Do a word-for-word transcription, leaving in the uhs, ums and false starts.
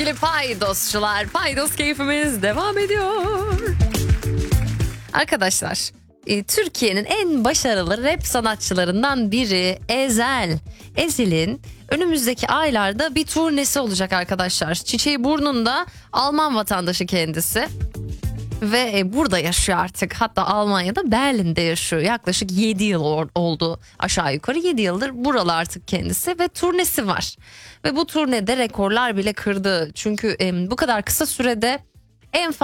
sevgili paydosçular. Paydos keyfimiz devam ediyor. Arkadaşlar, e, Türkiye'nin en başarılı rap sanatçılarından biri Ezel. Ezel'in önümüzdeki aylarda bir turnesi olacak arkadaşlar. Çiçeği burnunda, Alman vatandaşı kendisi. Ve e, burada yaşıyor artık. Hatta Almanya'da, Berlin'de yaşıyor. Yaklaşık yedi yıl oldu, aşağı yukarı yedi yıldır buralı artık kendisi ve turnesi var. Ve bu turnede rekorlar bile kırdı. Çünkü e, bu kadar kısa sürede en